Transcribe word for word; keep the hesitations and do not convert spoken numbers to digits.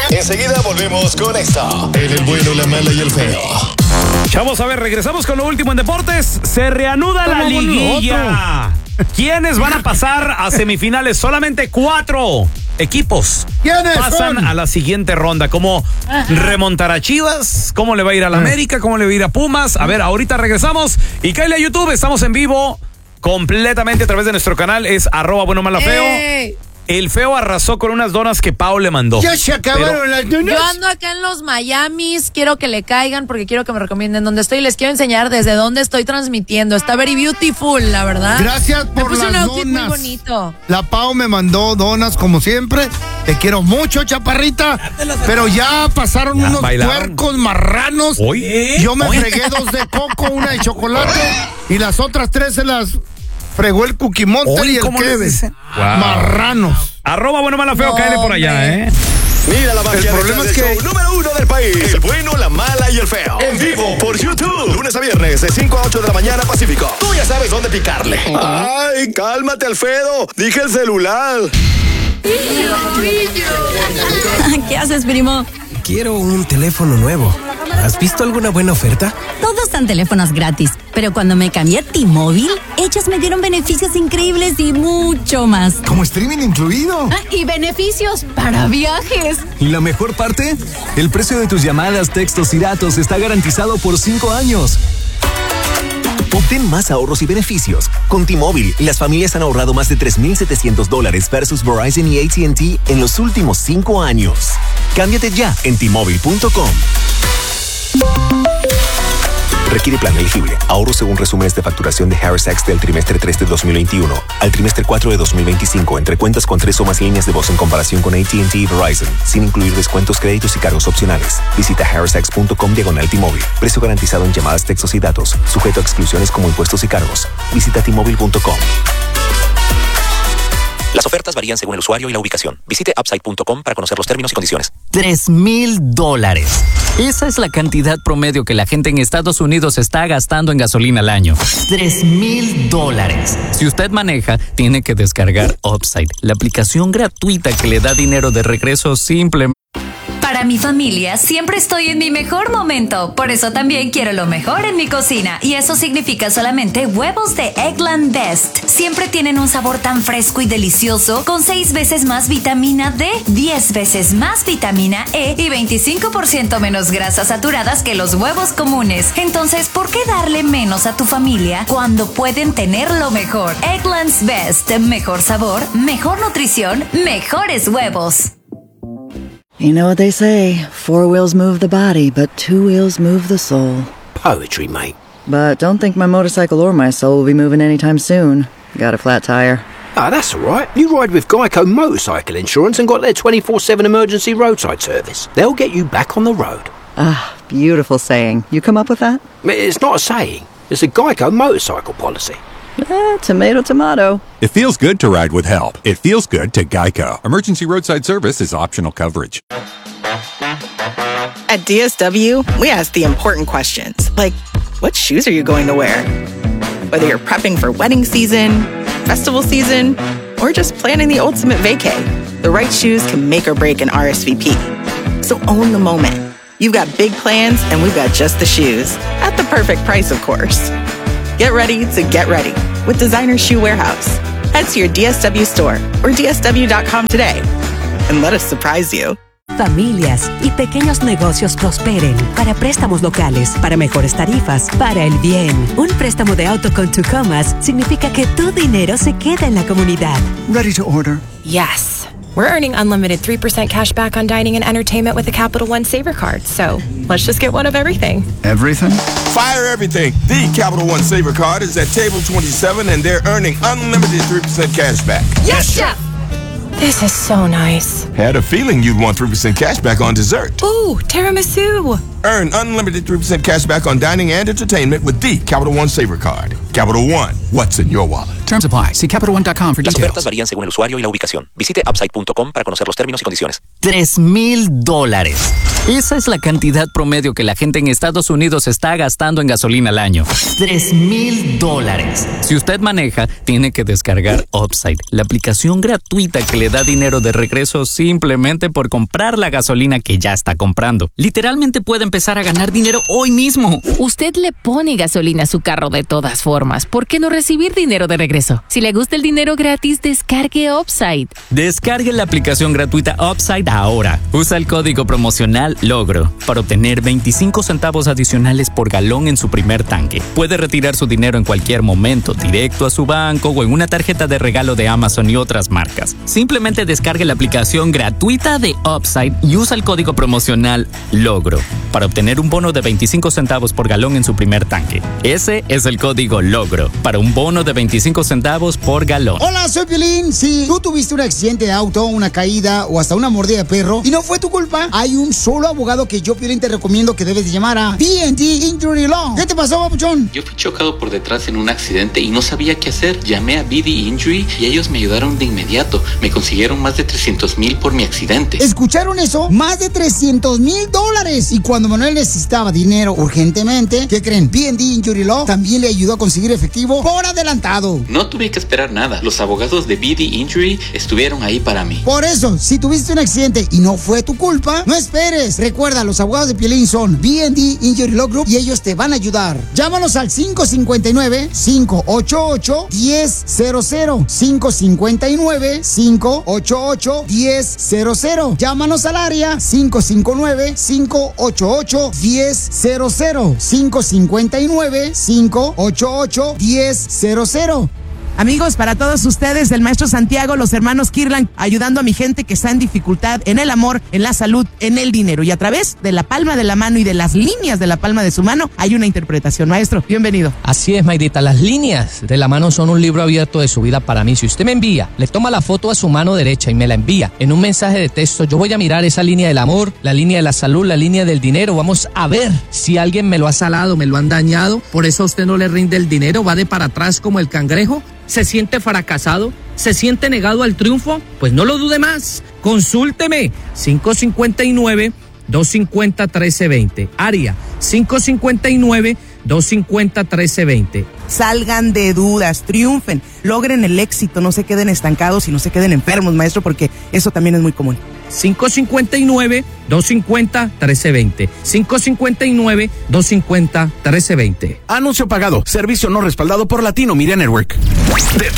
Enseguida volvemos con esto. En el bueno, la mala y el feo. Vamos a ver, regresamos con lo último en deportes. Se reanuda la liguilla. ¿Quiénes van a pasar a semifinales? Solamente cuatro equipos ¿Quiénes pasan son? a la siguiente ronda. ¿Cómo remontará Chivas? ¿Cómo le va a ir a la América? ¿Cómo le va a ir a Pumas? A ver, ahorita regresamos. Y cállale a YouTube, estamos en vivo completamente a través de nuestro canal. Es arroba bueno mala feo. ¡Ey! El feo arrasó con unas donas que Pau le mandó. Ya se acabaron Pero las donas. Yo ando acá en los Miamis, quiero que le caigan porque quiero que me recomienden dónde estoy. Les quiero enseñar desde dónde estoy transmitiendo. Está very beautiful, la verdad. Gracias Me por puse un las outfit muy donas. bonito. La Pau me mandó donas como siempre. Te quiero mucho, chaparrita. Pero ya pasaron Ya, unos bailaron. puercos marranos. Oye. Yo me Oye. fregué dos de coco, una de chocolate y las otras tres se las fregó el Cookie Monster Oye, y el ¿cómo les Kevin. dicen? Wow. Marranos. Arroba bueno mala feo, No, cáele por allá, hombre. ¿eh? Mira la magia El problema detrás es del que- show número uno del país. El bueno, la mala y el feo. En vivo por YouTube. Lunes a viernes de cinco a ocho de la mañana Pacífico. Tú ya sabes dónde picarle. Ay, cálmate, Alfredo. Dije el celular. ¿Qué haces, primo? Quiero un teléfono nuevo. ¿Has visto alguna buena oferta? Todos dan teléfonos gratis, pero cuando me cambié a T-Mobile, ellos me dieron beneficios increíbles y mucho más. Como streaming incluido. Ah, y beneficios para viajes. Y la mejor parte, el precio de tus llamadas, textos y datos está garantizado por cinco años. Obtén más ahorros y beneficios. Con T-Mobile, las familias han ahorrado más de tres mil setecientos dólares versus Verizon y A T and T en los últimos cinco años. Cámbiate ya en T Mobile punto com. Requiere plan elegible. Ahorro según resúmenes de facturación de Harris X del trimestre tres de dos mil veintiuno al trimestre cuatro de dos mil veinticinco entre cuentas con tres o más líneas de voz en comparación con A T and T y Verizon, sin incluir descuentos, créditos y cargos opcionales. Visita harris x punto com diagonal T-Mobile. Precio garantizado en llamadas, textos y datos. Sujeto a exclusiones como impuestos y cargos. Visita T Mobile punto com. Las ofertas varían según el usuario y la ubicación. Visite upside punto com para conocer los términos y condiciones. Tres mil dólares. Esa es la cantidad promedio que la gente en Estados Unidos está gastando en gasolina al año. Tres mil dólares. Si usted maneja, tiene que descargar Upside, la aplicación gratuita que le da dinero de regreso simplemente. Para mi familia siempre estoy en mi mejor momento, por eso también quiero lo mejor en mi cocina y eso significa solamente huevos de Eggland Best. Siempre tienen un sabor tan fresco y delicioso con seis veces más vitamina D, diez veces más vitamina E y veinticinco por ciento menos grasas saturadas que los huevos comunes. Entonces, ¿por qué darle menos a tu familia cuando pueden tener lo mejor? Eggland's Best, mejor sabor, mejor nutrición, mejores huevos. You know what they say, four wheels move the body, but two wheels move the soul. Poetry, mate. But don't think my motorcycle or my soul will be moving anytime soon. Got a flat tire. Ah, that's all right. You ride with Geico Motorcycle Insurance and got their twenty-four seven emergency roadside service. They'll get you back on the road. Ah, beautiful saying. You come up with that? It's not a saying. It's a Geico motorcycle policy. Eh, tomato, tomato. It feels good to ride with help. It feels good to Geico. Emergency roadside service is optional coverage. At D S W, we ask the important questions, like, what shoes are you going to wear? Whether you're prepping for wedding season, festival season, or just planning the ultimate vacay, the right shoes can make or break an R S V P. So own the moment. You've got big plans, and we've got just the shoes. At the perfect price, of course. Get ready to get ready with Designer Shoe Warehouse. Head to your D S W store or D S W dot com today and let us surprise you. Familias y pequeños negocios prosperen para préstamos locales, para mejores tarifas, para el bien. Un préstamo de auto con Tucomas significa que tu dinero se queda en la comunidad. Ready to order? Yes. We're earning unlimited three percent cash back on dining and entertainment with a Capital One Saver card. So let's just get one of everything. Everything? Fire everything. The Capital One Saver card is at table twenty-seven and they're earning unlimited three percent cash back. Yes, Chef! This is so nice. Had a feeling you'd want three percent cash back on dessert. Ooh, tiramisu. Earn unlimited three percent cash back on dining and entertainment with the Capital One Saver card. Capital One, what's in your wallet? Terms apply. See Capital One dot com for Las details. ofertas varían según el usuario y la ubicación. Visite upside punto com para conocer los términos y condiciones. Tres mil dólares. Esa es la cantidad promedio que la gente en Estados Unidos está gastando en gasolina al año. Tres mil dólares. Si usted maneja, tiene que descargar Upside, la aplicación gratuita que le da dinero de regreso simplemente por comprar la gasolina que ya está comprando. Literalmente puede empezar a ganar dinero hoy mismo. Usted le pone gasolina a su carro de todas formas. ¿Por qué no recibir dinero de regreso? Si le gusta el dinero gratis, descargue Upside. Descargue la aplicación gratuita Upside ahora. Usa el código promocional LOGRO para obtener veinticinco centavos adicionales por galón en su primer tanque. Puede retirar su dinero en cualquier momento, directo a su banco o en una tarjeta de regalo de Amazon y otras marcas. Simplemente descargue la aplicación gratuita de Upside y usa el código promocional LOGRO para obtener un bono de veinticinco centavos por galón en su primer tanque. Ese es el código LOGRO para un bono de veinticinco centavos por galón. Hola, soy Piolín. Si tú tuviste un accidente de auto, una caída o hasta una mordida de perro y no fue tu culpa, hay un solo abogado que yo, Piolín, te recomiendo que debes de llamar a B and D Injury Law. ¿Qué te pasó, papuchón? Yo fui chocado por detrás en un accidente y no sabía qué hacer. Llamé a B D Injury y ellos me ayudaron de inmediato. Me consiguieron más de trescientos mil por mi accidente. ¿Escucharon eso? Más de trescientos mil dólares. Y cuando Manuel necesitaba dinero urgentemente, ¿qué creen? B and D Injury Law también le ayudó a conseguir efectivo por adelantado. No tuve que esperar nada. Los abogados de B D Injury estuvieron ahí para mí. Por eso, si tuviste un accidente y no fue tu culpa, no esperes. Recuerda, los abogados de Piolín son B and D Injury Law Group y ellos te van a ayudar. Llámanos al cinco cinco nueve, cinco ocho ocho, uno cero cero cero. cinco cinco nueve, cinco ocho ocho, uno cero cero. Llámanos al área cinco cinco nueve, cinco ocho ocho, uno cero cero. cinco cinco nueve, cinco ocho ocho, uno cero cero. Amigos, para todos ustedes, el maestro Santiago, los hermanos Kirlan, ayudando a mi gente que está en dificultad en el amor, en la salud, en el dinero. Y a través de la palma de la mano y de las líneas de la palma de su mano, hay una interpretación. Maestro, bienvenido. Así es, Maidita. Las líneas de la mano son un libro abierto de su vida para mí. Si usted me envía, le toma la foto a su mano derecha y me la envía en un mensaje de texto, yo voy a mirar esa línea del amor, la línea de la salud, la línea del dinero. Vamos a ver si alguien me lo ha salado, me lo han dañado. Por eso a usted no le rinde el dinero, va de para atrás como el cangrejo. ¿Se siente fracasado? ¿Se siente negado al triunfo? Pues no lo dude más. Consúlteme. cinco cinco nueve, dos cinco cero, uno tres dos cero. Área cinco cinco nueve, dos cinco cero, uno tres dos cero. Salgan de dudas, triunfen, logren el éxito, no se queden estancados y no se queden enfermos, maestro, porque eso también es muy común. cinco cinco nueve, dos cinco cero, uno tres dos cero. cinco cinco nueve, dos cinco cero, uno tres dos cero. Anuncio pagado. Servicio no respaldado por Latino Media Network. De